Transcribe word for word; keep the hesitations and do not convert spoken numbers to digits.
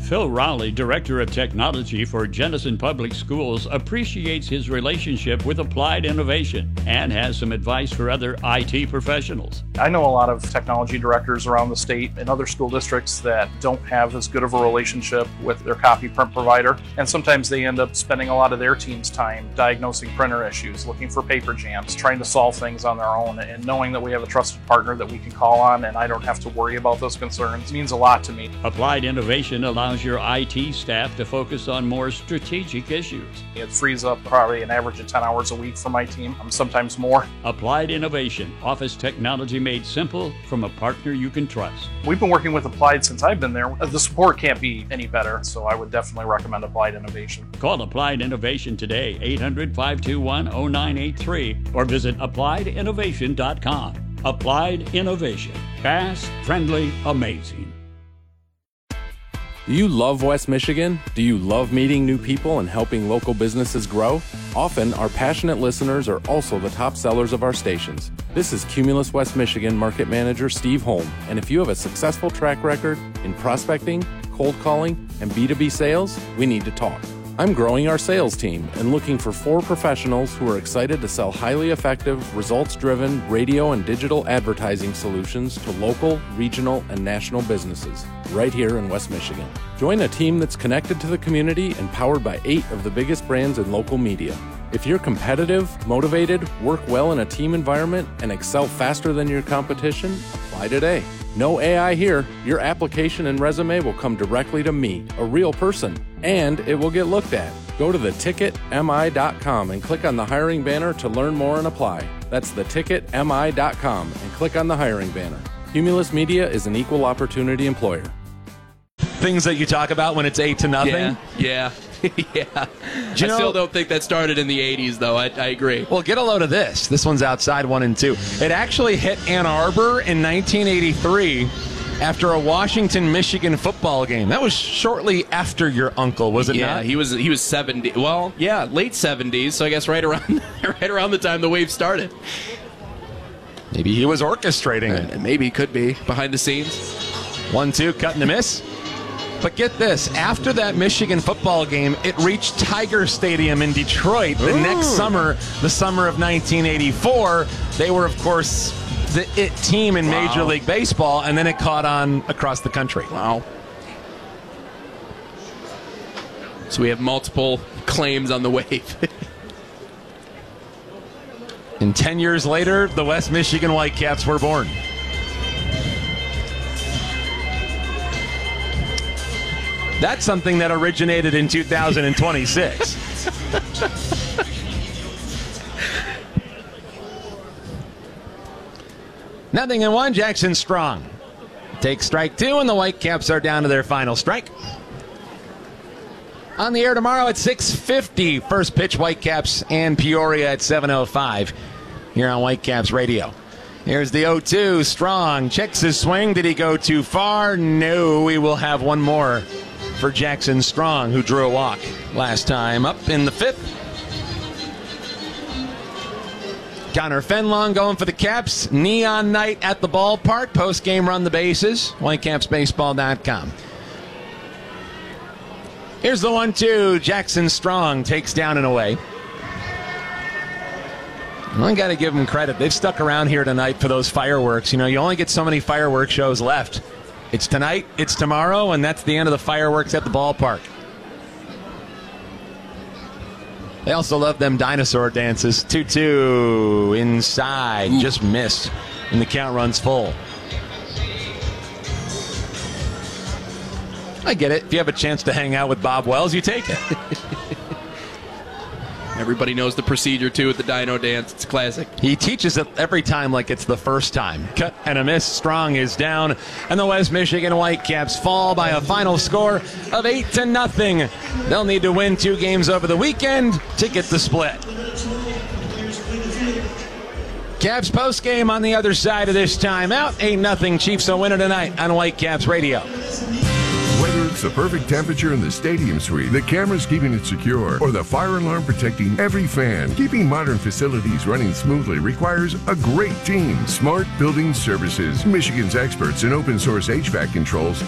Phil Rowley, Director of Technology for Jenison Public Schools, appreciates his relationship with Applied Innovation and has some advice for other I T professionals. I know a lot of technology directors around the state and other school districts that don't have as good of a relationship with their copy print provider, and sometimes they end up spending a lot of their team's time diagnosing printer issues, looking for paper jams, trying to solve things on their own, and knowing that we have a trusted partner that we can call on and I don't have to worry about those concerns means a lot to me. Applied Innovation allows your I T staff to focus on more strategic issues. It frees up probably an average of ten hours a week for my team, sometimes more. Applied Innovation, office technology made simple from a partner you can trust. We've been working with Applied since I've been there. The support can't be any better, so I would definitely recommend Applied Innovation. Call Applied Innovation today, eight hundred, five two one, zero nine eight three, or visit applied innovation dot com. Applied Innovation. Fast, friendly, amazing. Do you love West Michigan? Do you love meeting new people and helping local businesses grow? Often, our passionate listeners are also the top sellers of our stations. This is Cumulus West Michigan Market Manager Steve Holm, and if you have a successful track record in prospecting, cold calling, and B two B sales, we need to talk. I'm growing our sales team and looking for four professionals who are excited to sell highly effective, results-driven radio and digital advertising solutions to local, regional, and national businesses right here in West Michigan. Join a team that's connected to the community and powered by eight of the biggest brands in local media. If you're competitive, motivated, work well in a team environment, and excel faster than your competition, apply today. No A I here. Your application and resume will come directly to me, a real person, and it will get looked at. Go to the ticket M I dot com and click on the hiring banner to learn more and apply. That's the ticket M I dot com and click on the hiring banner. Cumulus Media is an equal opportunity employer. Things that you talk about when it's eight to nothing? Yeah, yeah. yeah. I know, still don't think that started in the eighties, though. I, I agree. Well, get a load of this. This one's outside one and two. It actually hit Ann Arbor in nineteen eighty-three after a Washington, Michigan football game. That was shortly after your uncle, was it yeah, not? Yeah, he was he was seventy. Well, yeah, late seventies, so I guess right around right around the time the wave started. Maybe he was orchestrating uh, it. Maybe, could be, behind the scenes. One two, cut and a miss. But get this, after that Michigan football game, it reached Tiger Stadium in Detroit the Ooh. next summer, the summer of nineteen eighty-four. They were, of course, the it team in wow. Major League Baseball, and then it caught on across the country. Wow. So we have multiple claims on the wave. And ten years later, the West Michigan Whitecaps were born. That's something that originated in two thousand twenty-six. Nothing in one, Jackson Strong takes strike two, and the Whitecaps are down to their final strike. On the air tomorrow at six fifty, first pitch Whitecaps and Peoria at seven oh five here on Whitecaps Radio. Here's the oh two, Strong checks his swing. Did he go too far? No, we will have one more for Jackson Strong, who drew a walk last time up in the fifth. Connor Fenlong going for the Caps. Neon night at the ballpark. Post-game run the bases. Whitecaps Baseball dot com. Here's the one two. Jackson Strong takes down and away. I got to give them credit. They've stuck around here tonight for those fireworks. You know, you only get so many fireworks shows left. It's tonight, it's tomorrow, and that's the end of the fireworks at the ballpark. They also love them dinosaur dances. two two inside, Ooh. just missed, and the count runs full. I get it. If you have a chance to hang out with Bob Wells, you take it. Everybody knows the procedure, too, at the Dino Dance. It's classic. He teaches it every time like it's the first time. Cut and a miss. Strong is down, and the West Michigan Whitecaps fall by a final score of eight to nothing. They'll need to win two games over the weekend to get the split. Caps postgame on the other side of this timeout. eight nothing Chiefs a winner tonight on Whitecaps Radio. Whether it's the perfect temperature in the stadium suite, the cameras keeping it secure, or the fire alarm protecting every fan, keeping modern facilities running smoothly requires a great team. Smart Building Services, Michigan's experts in open source H V A C controls